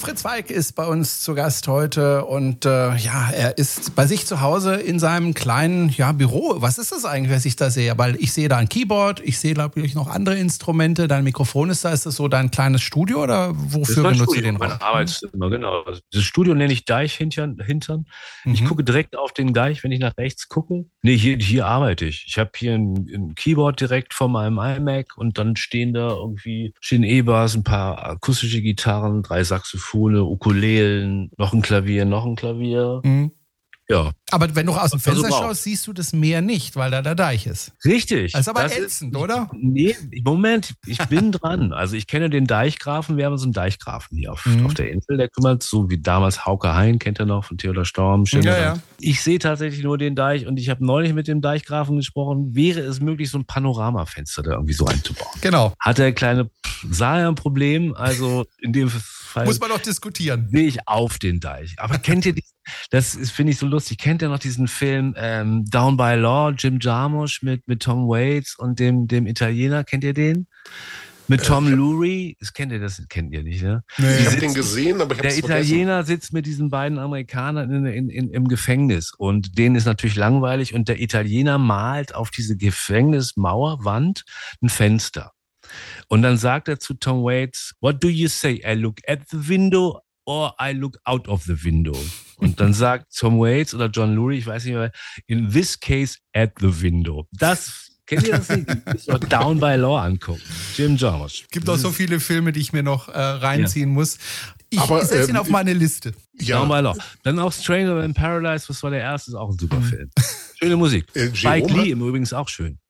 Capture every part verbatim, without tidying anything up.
Fritz Weig ist bei uns zu Gast heute und äh, ja, er ist bei sich zu Hause in seinem kleinen ja, Büro. Was ist das eigentlich, was ich da sehe? Weil ich sehe da ein Keyboard, ich sehe natürlich noch andere Instrumente, dein Mikrofon ist da. Ist das so dein kleines Studio oder wofür benutzt du den Raum? Mein Arbeitszimmer, genau. Also das Studio nenne ich Deichhintern. Hintern. Mhm. Ich gucke direkt auf den Deich, wenn ich nach rechts gucke. Nee, hier, hier arbeite ich. Ich habe hier ein, ein Keyboard direkt vor meinem iMac und dann stehen da irgendwie, stehen E-Bass, ein paar akustische Gitarren, drei Saxophone, Ukulelen, noch ein Klavier, noch ein Klavier. Mhm. Ja. Aber wenn du aus dem Fenster Also schaust, siehst du das Meer nicht, weil da der Deich ist. Richtig. Das ist aber das ätzend, ist, oder? Nee, Moment, ich bin dran. Also ich kenne den Deichgrafen, wir haben so einen Deichgrafen hier auf, Mhm. auf der Insel, der kümmert, so wie damals Hauke Hein, kennt ihr noch, von Theodor Storm. Ja, ja. Ich sehe tatsächlich nur den Deich und ich habe neulich mit dem Deichgrafen gesprochen, wäre es möglich, so ein Panoramafenster da irgendwie so einzubauen. Genau. Hat der kleine, sah er ein Problem, also in dem Fall muss man doch diskutieren. sehe ich auf den Deich. Aber kennt ihr diesen, das ist, finde ich so lustig, kennt ihr noch diesen Film ähm, Down by Law, Jim Jarmusch mit, mit Tom Waits und dem, dem Italiener, kennt ihr den? Mit Tom äh, Lurie, das kennt ihr, das kennt ihr nicht, ne? Nee. Ich habe den gesehen, aber ich habe Der Italiener sitzt mit diesen beiden Amerikanern in, in, in, im Gefängnis und denen ist natürlich langweilig und der Italiener malt auf diese Gefängnismauerwand ein Fenster. Und dann sagt er zu Tom Waits, what do you say? I look at the window or I look out of the window? Und dann sagt Tom Waits oder John Lurie, ich weiß nicht mehr, in this case at the window. Das kennt ihr das nicht? Ihr Down by Law angucken. Jim Jarmusch. Gibt auch so viele Filme, die ich mir noch äh, reinziehen ja. muss. Ich aber, setze ihn ähm, auf meine Liste. Ja. Down by Law. Dann auch Stranger in Paradise, was war der erste, ist auch ein super mhm. Film. Schöne Musik. Äh, Spike Lee im Übrigen ist auch schön.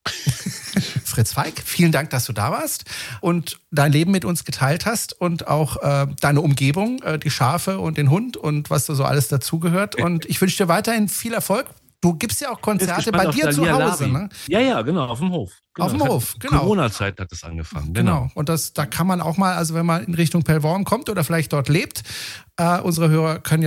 Fritz Weig, vielen Dank, dass du da warst und dein Leben mit uns geteilt hast und auch äh, deine Umgebung, äh, die Schafe und den Hund und was da so alles dazugehört. Und ich wünsche dir weiterhin viel Erfolg. Du gibst ja auch Konzerte bei dir zu Hause, ne? Ja, ja, genau, auf dem Hof. Genau. Auf dem Hof, genau. Corona-Zeit hat das angefangen, genau. genau. Und das, da kann man auch mal, also wenn man in Richtung Pellworm kommt oder vielleicht dort lebt, äh, unsere Hörer können ja